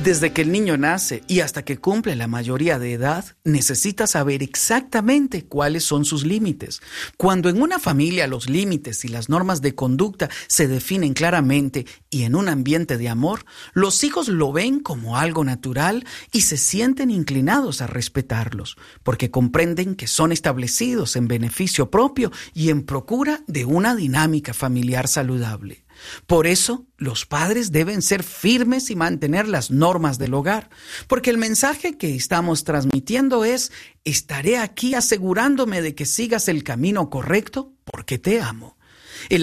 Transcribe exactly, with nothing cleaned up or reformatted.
Desde que el niño nace y hasta que cumple la mayoría de edad, necesita saber exactamente cuáles son sus límites. Cuando en una familia los límites y las normas de conducta se definen claramente y en un ambiente de amor, los hijos lo ven como algo natural y se sienten inclinados a respetarlos, porque comprenden que son establecidos en beneficio propio y en procura de una dinámica familiar saludable. Por eso, los padres deben ser firmes y mantener las normas del hogar, porque el mensaje que estamos transmitiendo es: estaré aquí asegurándome de que sigas el camino correcto porque te amo.